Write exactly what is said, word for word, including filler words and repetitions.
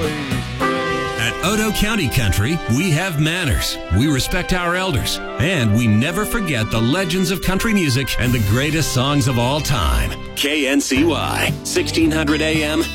At Odo County Country, we have manners, we respect our elders, and we never forget the legends of country music and the greatest songs of all time. K N C Y, sixteen hundred A M,